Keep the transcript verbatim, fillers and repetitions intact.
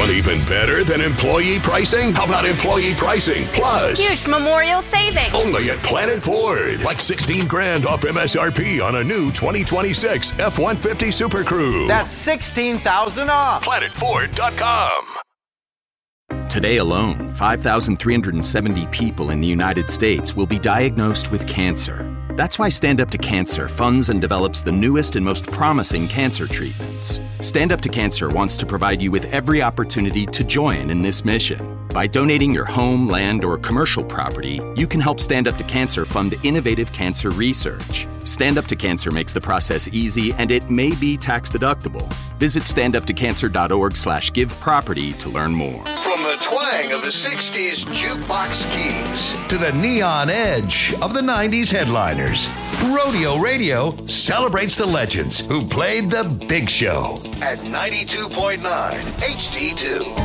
Want even better than employee pricing? How about employee pricing plus? Huge memorial savings. Only at Planet Ford. Like sixteen grand off M S R P on a new twenty twenty-six F one fifty Super Crew. That's sixteen thousand off. Planet Ford dot com. Today alone, five thousand three hundred seventy people in the United States will be diagnosed with cancer. That's why Stand Up to Cancer funds and develops the newest and most promising cancer treatments. Stand Up to Cancer wants to provide you with every opportunity to join in this mission. By donating your home, land, or commercial property, you can help Stand Up to Cancer fund innovative cancer research. Stand Up to Cancer makes the process easy, and it may be tax deductible. Visit standuptocancer.org slash give property to learn more. From the twang of the sixties jukebox kings to the neon edge of the nineties headliners, Rodeo Radio celebrates the legends who played the big show at ninety-two point nine H D two.